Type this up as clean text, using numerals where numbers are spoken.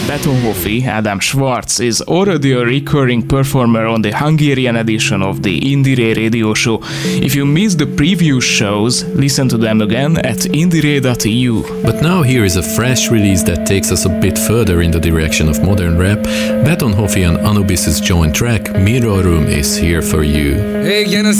Betonhoffi, Adam Schwartz, is already a recurring performer on the Hungarian edition of the Indiere radio show. If you missed the previous shows, listen to them again at indiere.eu. But now here is a fresh release that takes us a bit further in the direction of modern rap. Betonhoffi and Anubis' joint track, Mirror Room, is here for you.